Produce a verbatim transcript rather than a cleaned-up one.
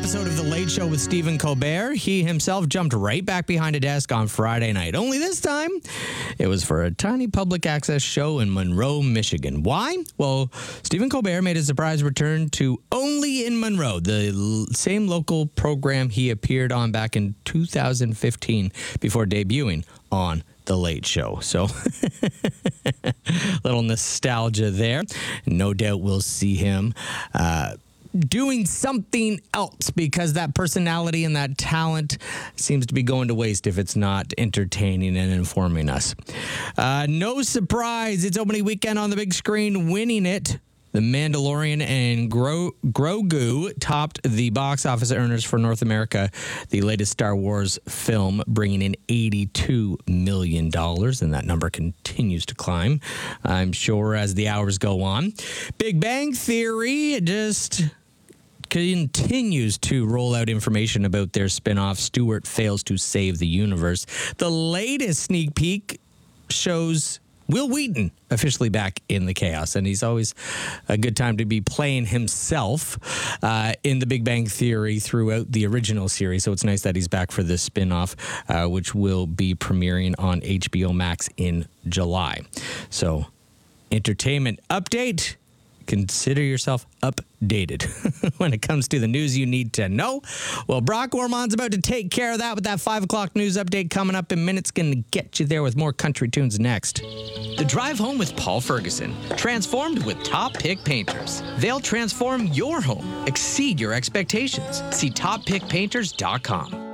episode of The Late Show with Stephen Colbert. He himself jumped right back behind a desk on Friday night. Only this time, it was for a tiny public access show in Monroe, Michigan. Why? Well, Stephen Colbert made a surprise return to Only in Monroe, the l- same local program he appeared on back in two thousand fifteen before debuting on The Late Show. So, little nostalgia there. No doubt we'll see him uh, doing something else because that personality and that talent seems to be going to waste if it's not entertaining and informing us. Uh, no surprise, it's opening weekend on the big screen. Winning it, The Mandalorian and Gro- Grogu topped the box office earners for North America, the latest Star Wars film, bringing in eighty-two million dollars, and that number continues to climb, I'm sure, as the hours go on. Big Bang Theory just continues to roll out information about their spinoff, Stuart Fails to Save the Universe. The latest sneak peek shows Will Wheaton officially back in the chaos, and he's always a good time to be playing himself uh, in The Big Bang Theory throughout the original series, so it's nice that he's back for this spin-off, uh, which will be premiering on H B O Max in July. So, entertainment update. Consider yourself updated when it comes to the news you need to know. Well, Brock Ormond's about to take care of that with that five o'clock news update coming up in minutes. Going to get you there with more country tunes next. The Drive Home with Paul Ferguson. Transformed with Top Pick Painters. They'll transform your home, exceed your expectations. See top pick painters dot com.